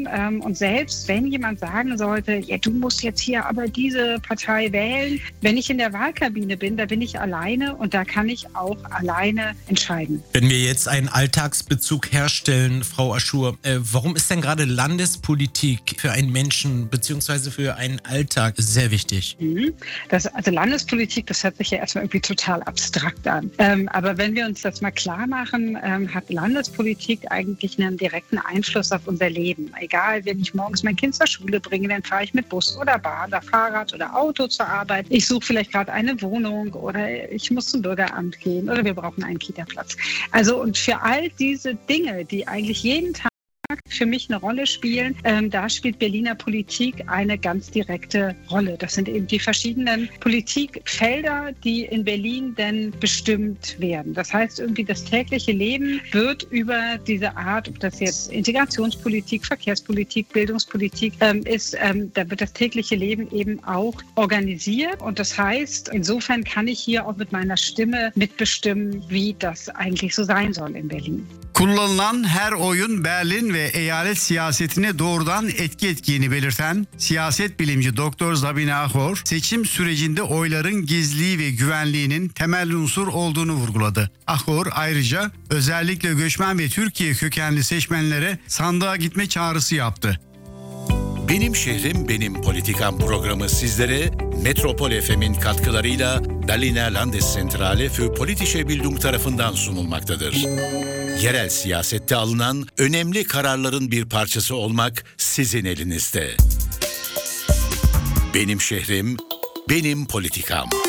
Und selbst wenn jemand sagen sollte, ja, du musst jetzt hier aber diese Partei wählen, wenn ich in der Wahlkabine bin, da bin ich alleine und da kann ich auch alleine entscheiden. Wenn wir jetzt einen Alltagsbezug herstellen, Frau Aschur, warum ist denn gerade Landespolitik für einen Menschen bzw. für einen Alltag sehr wichtig? Also Landespolitik, das hört sich ja erstmal irgendwie total abstrakt an. Aber wenn wir uns das mal klar machen, hat Landespolitik eigentlich einen direkten Einfluss auf unser Leben. Egal, wenn ich morgens mein Kind zur Schule bringe, dann fahre ich mit Bus oder Bahn oder Fahrrad oder Auto zur Arbeit. Ich suche vielleicht gerade eine Wohnung oder ich muss zum Bürgeramt gehen oder wir brauchen einen Kita-Platz. Also und für all diese Dinge, die eigentlich jeden Tag für mich eine Rolle spielen, da spielt Berliner Politik eine ganz direkte Rolle. Das sind eben die verschiedenen Politikfelder, die in Berlin denn bestimmt werden. Das heißt, irgendwie das tägliche Leben wird über diese Art, ob das jetzt Integrationspolitik, Verkehrspolitik, Bildungspolitik ist, da wird das tägliche Leben eben auch organisiert. Und das heißt, insofern kann ich hier auch mit meiner Stimme mitbestimmen, wie das eigentlich so sein soll in Berlin. Kullanılan her oyun Berlin ve eyalet siyasetine doğrudan etki ettiğini belirten siyaset bilimci Doktor Zabine Ahor, seçim sürecinde oyların gizliliği ve güvenliğinin temel unsur olduğunu vurguladı. Ahor ayrıca özellikle göçmen ve Türkiye kökenli seçmenlere sandığa gitme çağrısı yaptı. Benim Şehrim Benim Politikam programı sizlere Metropol FM'in katkılarıyla Berliner Landeszentrale für Politische Bildung tarafından sunulmaktadır. Yerel siyasette alınan önemli kararların bir parçası olmak sizin elinizde. Benim Şehrim Benim Politikam.